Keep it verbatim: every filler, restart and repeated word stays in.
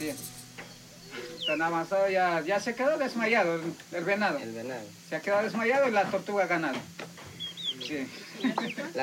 Sí. Tan avanzado ya, ya se quedó desmayado el, el venado. El venado. Se ha quedado desmayado y la tortuga ha ganado. Sí.